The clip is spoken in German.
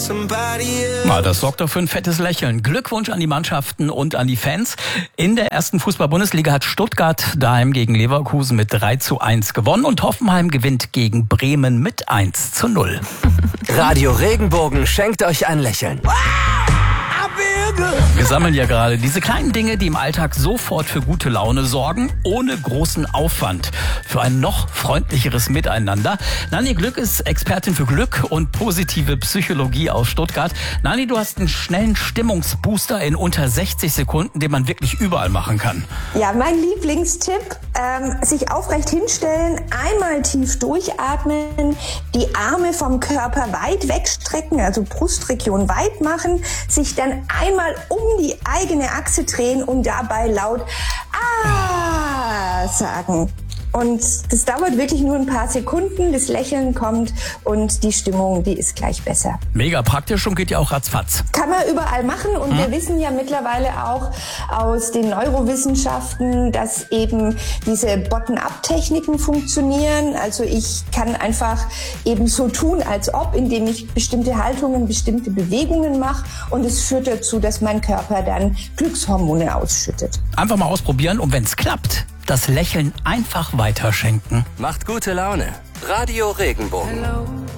Das sorgt doch für ein fettes Lächeln. Glückwunsch an die Mannschaften und an die Fans. In der ersten Fußball-Bundesliga hat Stuttgart daheim gegen Leverkusen mit 3:1 gewonnen und Hoffenheim gewinnt gegen Bremen mit 1:0. Radio Regenbogen schenkt euch ein Lächeln. Wir sammeln ja gerade diese kleinen Dinge, die im Alltag sofort für gute Laune sorgen, ohne großen Aufwand. Für ein noch freundlicheres Miteinander. Nanni Glück ist Expertin für Glück und positive Psychologie aus Stuttgart. Nanni, du hast einen schnellen Stimmungsbooster in unter 60 Sekunden, den man wirklich überall machen kann. Ja, mein Lieblingstipp, sich aufrecht hinstellen, einmal tief durchatmen, die Arme vom Körper weit wegstrecken, also Brustregion weit machen, sich dann einmal um die eigene Achse drehen und dabei laut "Ah" sagen. Und das dauert wirklich nur ein paar Sekunden, das Lächeln kommt und die Stimmung, die ist gleich besser. Mega praktisch und geht ja auch ratzfatz. Kann man überall machen und wir wissen ja mittlerweile auch aus den Neurowissenschaften, dass eben diese Bottom-up-Techniken funktionieren. Also ich kann einfach eben so tun, als ob, indem ich bestimmte Haltungen, bestimmte Bewegungen mache und es führt dazu, dass mein Körper dann Glückshormone ausschüttet. Einfach mal ausprobieren und wenn es klappt, das Lächeln einfach weiterschenken. Macht gute Laune. Radio Regenbogen. Hello.